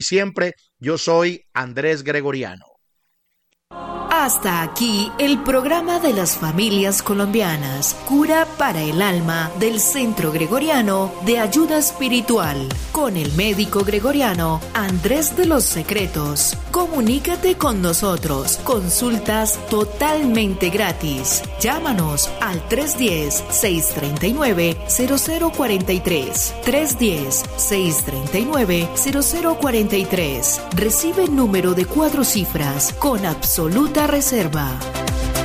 siempre, yo soy Andrés Gregoriano. Hasta aquí el programa de las familias colombianas, Cura para el Alma del Centro Gregoriano de Ayuda Espiritual, con el médico gregoriano Andrés de los Secretos. Comunícate con nosotros, consultas totalmente gratis. Llámanos al 310-639-0043, 310-639-0043. Recibe el número de 4 cifras con absoluta reserva.